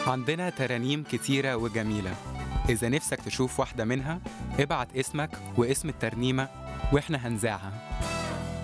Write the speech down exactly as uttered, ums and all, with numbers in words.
عندنا ترانيم كتيرة وجميلة. إذا نفسك تشوف واحدة منها ابعت اسمك واسم الترنيمة وإحنا هنذاعها.